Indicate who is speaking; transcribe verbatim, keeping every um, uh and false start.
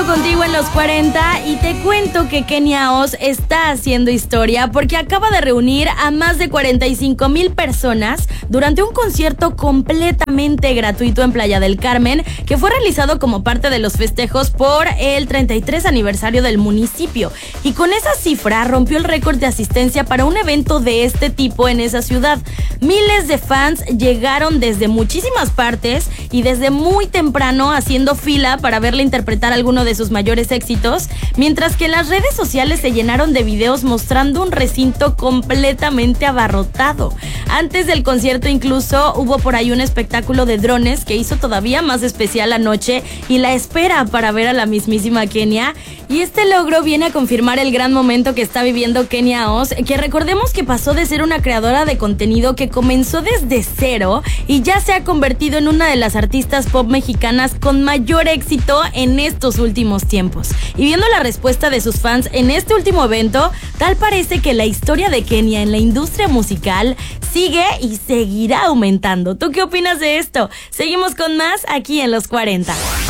Speaker 1: contigo en los cuarenta y te cuento que Kenia Oz está haciendo historia porque acaba de reunir a más de cuarenta y cinco mil personas durante un concierto completamente gratuito en Playa del Carmen que fue realizado como parte de los festejos por el treinta y tres aniversario del municipio, y con esa cifra rompió el récord de asistencia para un evento de este tipo en esa ciudad. Miles de fans llegaron desde muchísimas partes y desde muy temprano haciendo fila para verla interpretar alguno de sus mayores éxitos, mientras que las redes sociales se llenaron de videos mostrando un recinto completamente abarrotado. Antes del concierto incluso hubo por ahí un espectáculo de drones que hizo todavía más especial la noche y la espera para ver a la mismísima Kenia. Y este logro viene a confirmar el gran momento que está viviendo Kenia Oz, que recordemos que pasó de ser una creadora de contenido que comenzó desde cero y ya se ha convertido en una de las artistas pop mexicanas con mayor éxito en estos últimos tiempos. Y viendo la respuesta de sus fans en este último evento, tal parece que la historia de Kenia en la industria musical sigue y seguirá aumentando. ¿Tú qué opinas de esto? Seguimos con más aquí en Los cuarenta.